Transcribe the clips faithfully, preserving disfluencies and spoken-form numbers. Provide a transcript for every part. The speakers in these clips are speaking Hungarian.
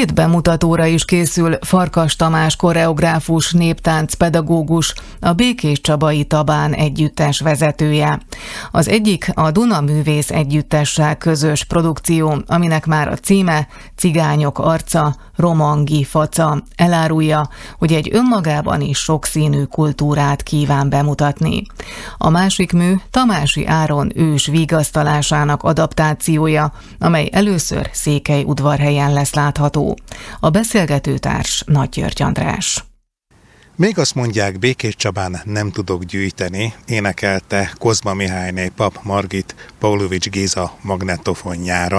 Két bemutatóra is készül Farkas Tamás koreográfus, néptánc pedagógus, a Békéscsabai Tabán együttes vezetője. Az egyik a Duna Művész Együttessel közös produkció, aminek már a címe Cigányok arca, Romangi faca elárulja, hogy egy önmagában is sokszínű kultúrát kíván bemutatni. A másik mű Tamási Áron ős vigasztalásának adaptációja, amely először Székelyudvarhelyen lesz látható. A beszélgetőtárs Nagy György András. Még azt mondják, Békéscsabán nem tudok gyűjteni, énekelte Kozma Mihályné pap Margit Pavlovics Géza magnetofonjára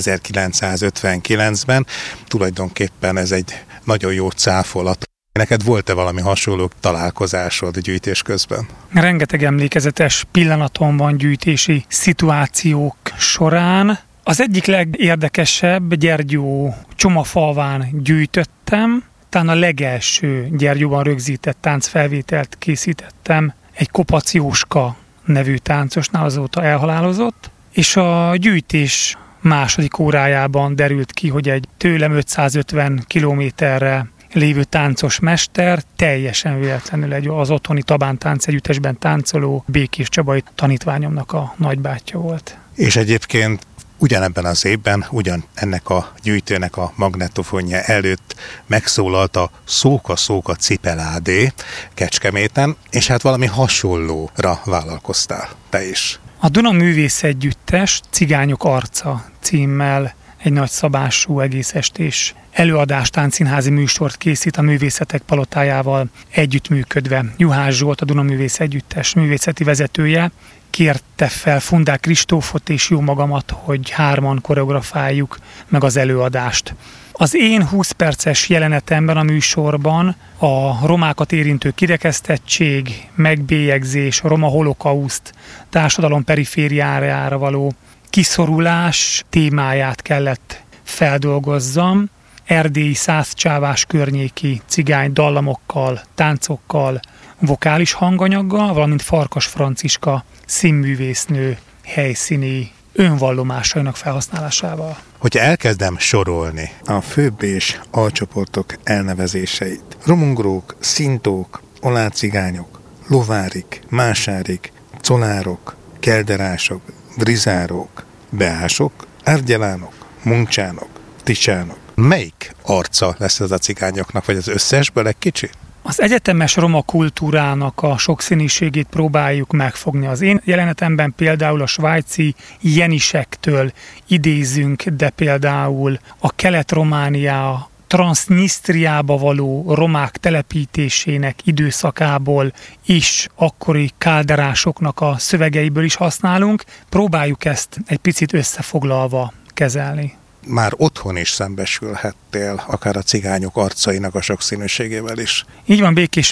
ezerkilencszázötvenkilencben. Tulajdonképpen ez egy nagyon jó cáfolat. Neked volt-e valami hasonló találkozásod gyűjtés közben? Rengeteg emlékezetes pillanatom van gyűjtési szituációk során. Az egyik legérdekesebb, Gyergyó Csomafalván gyűjtöttem, talán a legelső Gyergyóban rögzített táncfelvételt készítettem egy Kopasz Jóska nevű táncosnál, azóta elhalálozott, és a gyűjtés második órájában derült ki, hogy egy tőlem ötszázötven kilométerre lévő táncos mester teljesen véletlenül egy az otthoni Tabán táncegyüttesben táncoló Békéscsabai tanítványomnak a nagybátyja volt. És egyébként ugyanebben az évben, ugyan ennek a gyűjtőnek a magnetofonja előtt megszólalt a Szóka-szóka cipeládé Kecskeméten, és hát valami hasonlóra vállalkoztál te is. A Duna Művész Együttes Cigányok arca címmel egy nagyszabású egész estés előadás, táncszínházi műsort készít a Művészetek Palotájával együttműködve. Juhász Zsolt, a Duna Művész Együttes művészeti vezetője kérte fel Fundák Kristófot és jó magamat, hogy hárman koreografáljuk meg az előadást. Az én húsz perces jelenetemben a műsorban a romákat érintő kirekesztettség, megbélyegzés, a roma holokauszt, társadalom perifériájára való kiszorulás témáját kellett feldolgozzam. Erdélyi százcsávás környéki cigány dallamokkal, táncokkal, vokális hanganyaggal, valamint Farkas Franciska színművésznő helyszíni önvallomásainak felhasználásával. Hogyha elkezdem sorolni a főbb és alcsoportok elnevezéseit, romungrók, szintók, olácigányok, lovárik, másárik, colárok, kelderások, drizárok, beások, árgyalánok, muncsánok, ticsánok. Melyik arca lesz ez a cigányoknak, vagy az összesből egy kicsi? Az egyetemes roma kultúrának a sokszínűségét próbáljuk megfogni. Az én jelenetemben például a svájci jenisektől idézünk, de például a Kelet-Románia Transnisztriába való romák telepítésének időszakából is akkori kálderásoknak a szövegeiből is használunk. Próbáljuk ezt egy picit összefoglalva kezelni. Már otthon is szembesülhettél, akár a cigányok arcainak a sokszínűségével is. Így van, Békés